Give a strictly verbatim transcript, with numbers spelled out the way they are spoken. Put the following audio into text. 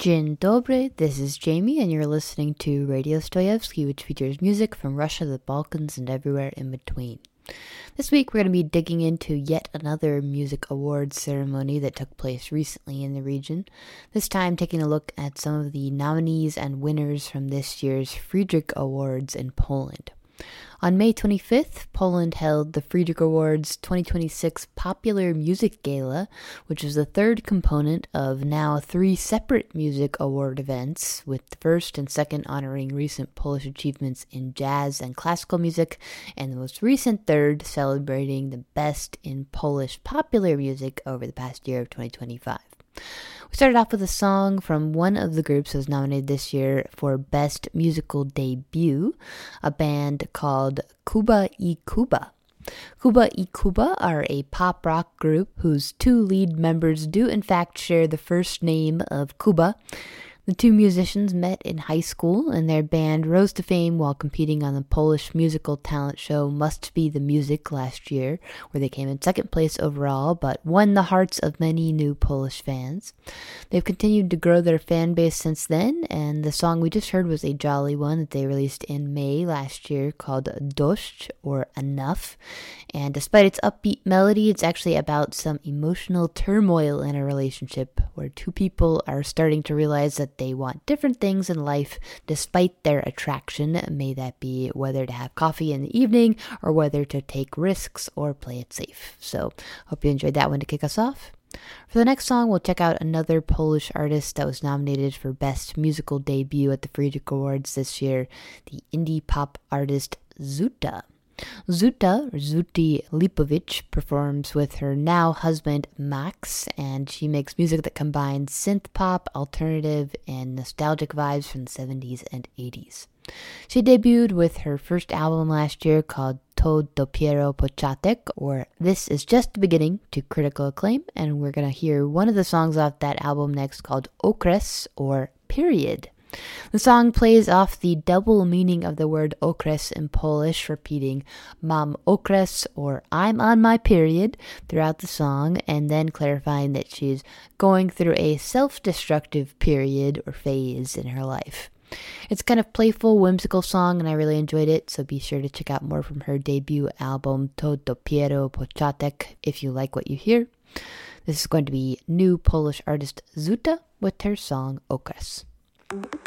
Dzień dobry, this is Jamie, and you're listening to Radio Stoyevsky, which features music from Russia, the Balkans, and everywhere in between. This week we're going to be digging into yet another music awards ceremony that took place recently in the region, this time taking a look at some of the nominees and winners from this year's Friedrich Awards in Poland. On May twenty-fifth, Poland held the Friedrich Awards twenty twenty-six Popular Music Gala, which is the third component of now three separate music award events, with the first and second honoring recent Polish achievements in jazz and classical music, and the most recent third celebrating the best in Polish popular music over the past year of twenty twenty-five. We started off with a song from one of the groups that was nominated this year for Best Musical Debut, a band called Kuba i Kuba. Kuba i Kuba are a pop rock group whose two lead members do in fact share the first name of Kuba. The two musicians met in high school, and their band rose to fame while competing on the Polish musical talent show Must Be the Music last year, where they came in second place overall, but won the hearts of many new Polish fans. They've continued to grow their fan base since then, and the song we just heard was a jolly one that they released in May last year called Dość, or Enough. And despite its upbeat melody, it's actually about some emotional turmoil in a relationship where two people are starting to realize that they want different things in life despite their attraction, may that be whether to have coffee in the evening or whether to take risks or play it safe. So, hope you enjoyed that one to kick us off. For the next song, we'll check out another Polish artist that was nominated for Best Musical Debut at the Friedrich Awards this year, the indie pop artist Zuta. Zuta, or Zuti Lipovich, performs with her now husband Max, and she makes music that combines synth pop, alternative, and nostalgic vibes from the seventies and eighties. She debuted with her first album last year called To Dopiero Początek, or This Is Just the Beginning, to critical acclaim, and we're going to hear one of the songs off that album next called Okres, or Period. The song plays off the double meaning of the word okres in Polish, repeating mam okres, or I'm on my period, throughout the song, and then clarifying that she's going through a self-destructive period or phase in her life. It's kind of playful, whimsical song, and I really enjoyed it, so be sure to check out more from her debut album To Dopiero Początek if you like what you hear. This is going to be new Polish artist Zuta with her song Okres.